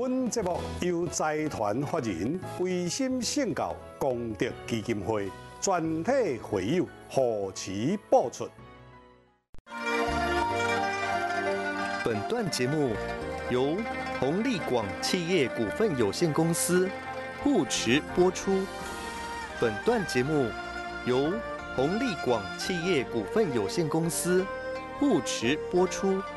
本节目由财团法人维心圣教功德基金会全体会友护持播出。 本段节目由宏利广企业股份有限公司护持播出。本段节目由宏利广企业股份有限公司护持播出。